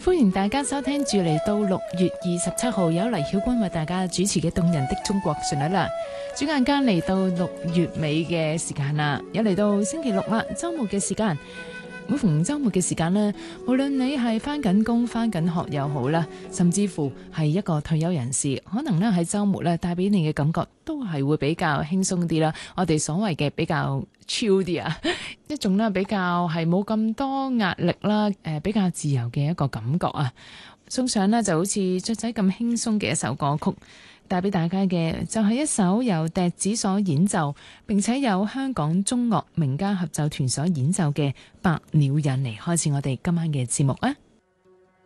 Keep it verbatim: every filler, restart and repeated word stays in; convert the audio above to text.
歡迎大家收聽住嚟到六月二十七號由黎曉君為大家主持嘅動人的中國旋律啦。轉眼間嚟到六月尾嘅時間啦，又嚟到星期六啦，周末嘅時間。每逢周末嘅時間呢，無論你係返緊工、返緊學又好啦，甚至乎係一個退休人士，可能呢喺周末呢帶俾你嘅感覺都係會比較輕鬆啲啦。我哋所謂嘅比較 chill 啲啊，一種呢比較係冇咁多壓力啦，誒比較自由嘅一個感覺啊。送上呢就好似雀仔咁輕鬆嘅一首歌曲，帶俾大家嘅就係一首由笛子所演奏，並且有香港中樂名家合奏團所演奏嘅《百鳥引》，嚟開始我哋今晚嘅節目啊！